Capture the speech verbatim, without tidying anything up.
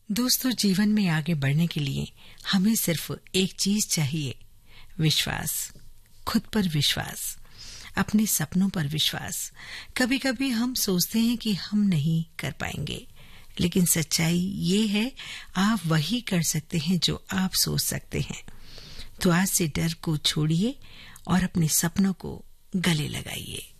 दोस्तों, जीवन में आगे बढ़ने के लिए हमें सिर्फ एक चीज चाहिए, विश्वास। खुद पर विश्वास, अपने सपनों पर विश्वास। कभी कभी हम सोचते हैं कि हम नहीं कर पाएंगे, लेकिन सच्चाई ये है, आप वही कर सकते हैं जो आप सोच सकते हैं। तो आज से डर को छोड़िए और अपने सपनों को गले लगाइए।